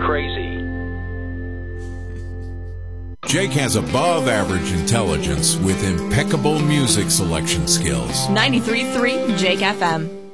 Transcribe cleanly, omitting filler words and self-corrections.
crazy. Jake has above average intelligence with impeccable music selection skills. 93.3 Jake FM.